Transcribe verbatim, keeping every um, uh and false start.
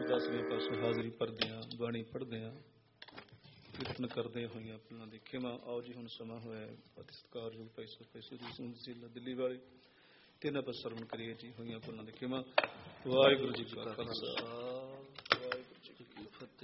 ਦਸਵੇਂ ਪਾਸੋਂ ਹਾਜ਼ਰੀ ਭਰਦੇ ਹਾਂ, ਬਾਣੀ ਪੜ੍ਹਦੇ ਹਾਂ, ਕੀਰਤਨ ਕਰਦੇ ਹੋਈਆਂ ਪਹਿਲਾਂ ਦੇਖੇਵਾ। ਆਓ ਜੀ, ਹੁਣ ਸਮਾਂ ਹੋਇਆ ਅਤੀ ਸਤਿਕਾਰਯੋਗ ਭਾਈ ਭਾਈ ਸੁਰਜੀਤ ਸਿੰਘ ਜ਼ਿਲ੍ਹਾ ਦਿੱਲੀ ਵਾਲੇ ਤੇ ਇਹਨਾਂ ਪਰ ਸਰਵਣ ਕਰੀਏ ਜੀ ਹੋਈਆਂ ਪਹਿਲਾਂ ਦੇਖੇਵਾ। ਵਾਹਿਗੁਰੂ ਜੀ ਕਾ ਖਾਲਸਾ, ਵਾਹਿਗੁਰੂ ਜੀ ਕੀ ਫਤਿਹ।